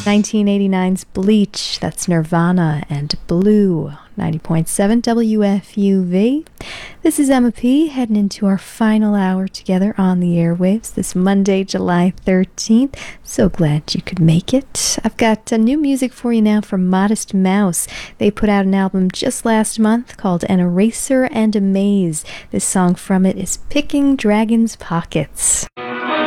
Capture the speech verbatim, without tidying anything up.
nineteen eighty-nine's Bleach, that's Nirvana and Blue, ninety point seven W F U V. This is Emma P, heading into our final hour together on the airwaves this Monday, July thirteenth. So glad you could make it. I've got uh, new music for you now from Modest Mouse. They put out an album just last month called An Eraser and a Maze. This song from it is Picking Dragon's Pockets.